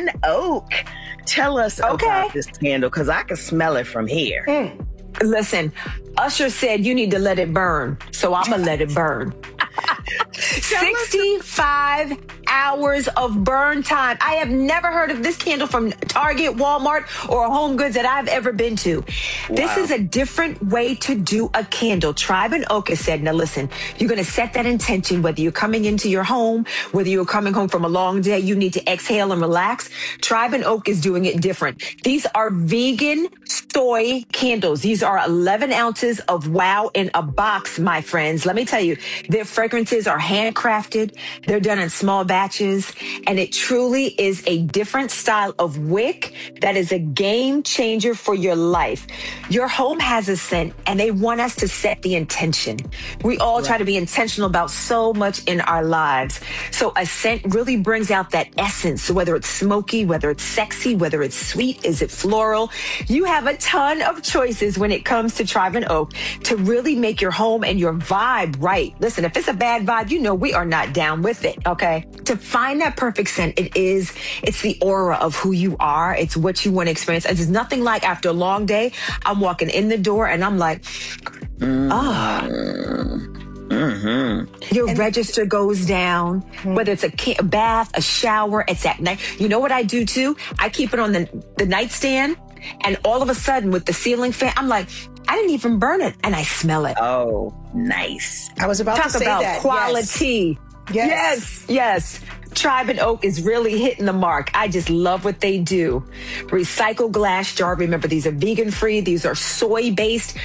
and Oak. Tell us about this candle, because I can smell it from here. Listen, Usher said you need to let it burn, so I'm going to let it burn. 65 hours of burn time. I have never heard of this candle from Target, Walmart, or Home Goods that I've ever been to. Wow. This is a different way to do a candle. Tribe and Oak has said, now listen, you're going to set that intention, whether you're coming into your home, whether you're coming home from a long day, you need to exhale and relax. Tribe and Oak is doing it different. These are vegan soy candles. These are 11 ounces of wow in a box, my friends. Let me tell you, their fragrances are handcrafted. They're done in small batches, and it truly is a different style of wick that is a game changer for your life. Your home has a scent, and they want us to set the intention. We all try to be intentional about so much in our lives. So a scent really brings out that essence. So whether it's smoky, whether it's sexy, whether it's sweet, is it floral? You have a ton of choices when it comes to Tribe and Oak to really make your home and your vibe right. Listen, if it's a bad vibe, you know we are not down with it, okay? To find that perfect scent, it's the aura of who you are. It's what you want to experience. It's nothing like after a long day, I'm walking in the door and I'm like, Your register goes down, whether it's a bath, a shower, it's at night. You know what I do too? I keep it on the nightstand, and all of a sudden with the ceiling fan, I'm like, I didn't even burn it, and I smell it. Oh, nice. I was about to say that. Talk about quality. Yes. Tribe and Oak is really hitting the mark. I just love what they do. Recycled glass jar. Remember, these are vegan free. These are soy based.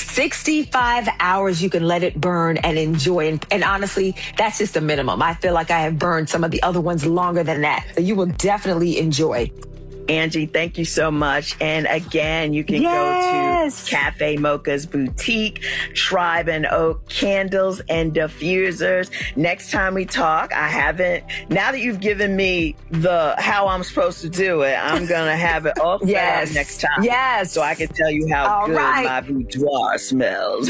65 hours you can let it burn and enjoy. And honestly, that's just the minimum. I feel like I have burned some of the other ones longer than that. So you will definitely enjoy. Angie, thank you so much. And again, you can go to Cafe Mocha's boutique, Tribe and Oak candles and diffusers. Next time we talk, now that you've given me how I'm supposed to do it, I'm going to have it all set up next time. Yes. So I can tell you how good my boudoir smells.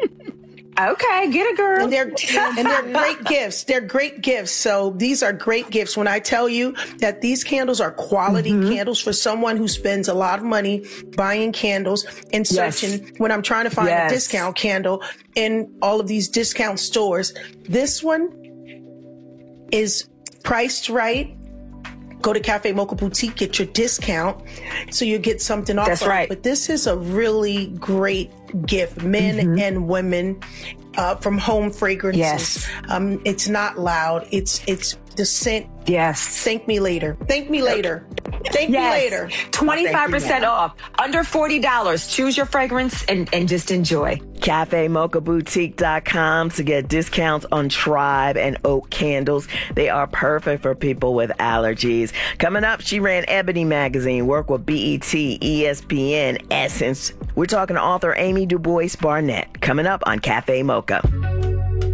Okay, get it, girl. And they're great gifts. They're great gifts. So these are great gifts. When I tell you that these candles are quality candles for someone who spends a lot of money buying candles and searching when I'm trying to find a discount candle in all of these discount stores, this one is priced right. Go to Cafe Mocha Boutique, get your discount so you get something off. That's right. But this is a really great gift, men and women, from Home Fragrances. Yes. It's not loud. It's the scent. Yes. Thank me later. Thank me later. Thank me later. 25% off. Under $40. Choose your fragrance and just enjoy. CafeMochaBoutique.com to get discounts on Tribe and Oak candles. They are perfect for people with allergies. Coming up, she ran Ebony Magazine, worked with BET, ESPN, Essence. We're talking to author Amy DuBois Barnett. Coming up on Cafe Mocha.